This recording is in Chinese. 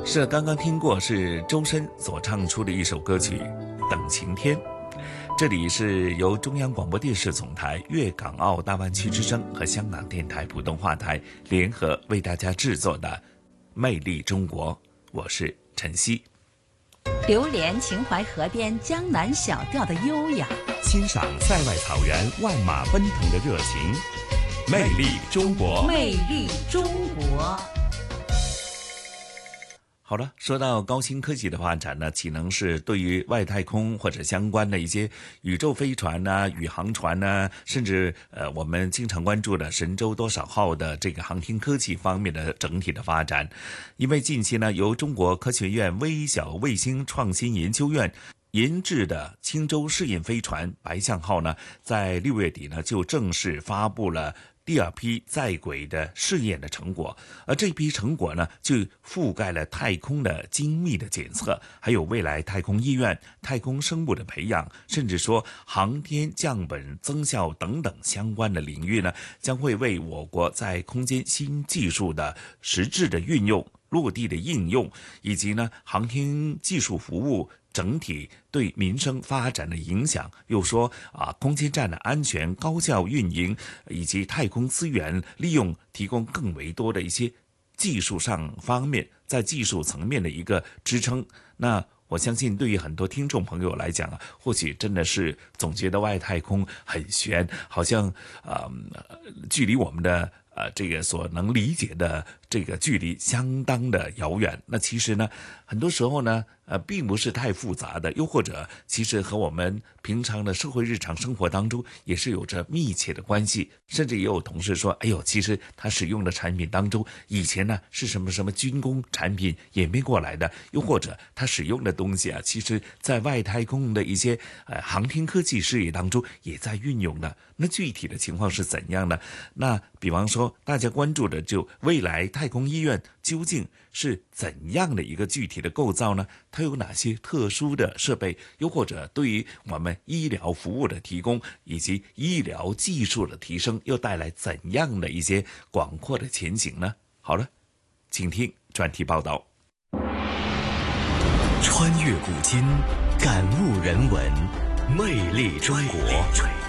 是刚刚听过，是周深所唱出的一首歌曲《等晴天》。这里是由中央广播电视总台粤港澳大湾区之声和香港电台普通话台联合为大家制作的《魅力中国》，我是陈曦。 流连秦淮河边江南小调的优雅， 欣赏塞外草原万马奔腾的热情。魅力中国， 魅力中国。 好了，说到高新科技的发展呢，岂能是对于外太空或者相关的一些宇宙飞船啊、宇航船啊，甚至我们经常关注的神舟多少号的这个航天科技方面的整体的发展。因为近期呢，由中国科学院微小卫星创新研究院研制的轻舟试验飞船白象号呢，在6月底呢就正式发布了第二批在轨的试验的成果，而这批成果呢，就覆盖了太空的精密的检测，还有未来太空医院、太空生物的培养，甚至说航天降本增效等等相关的领域呢，将会为我国在空间新技术的实质的运用、落地的应用，以及呢航天技术服务整体对民生发展的影响，又说空间站的安全高效运营，以及太空资源利用提供更为多的一些技术上方面，在技术层面的一个支撑。那我相信对于很多听众朋友来讲或许真的是总觉得外太空很悬，好像距离我们的这个所能理解的这个距离相当的遥远。那其实呢，很多时候呢并不是太复杂的，又或者其实和我们平常的社会日常生活当中也是有着密切的关系。甚至也有同事说，哎呦，其实他使用的产品当中，以前呢是什么什么军工产品演变过来的，又或者他使用的东西其实在外太空的一些航天科技事业当中也在运用的。那具体的情况是怎样呢？那比方说大家关注的就未来太空医院究竟是怎样的一个具体的构造呢？它有哪些特殊的设备，又或者对于我们医疗服务的提供以及医疗技术的提升又带来怎样的一些广阔的前景呢？好了，请听专题报道。 穿越古今，感悟人文，魅力中国。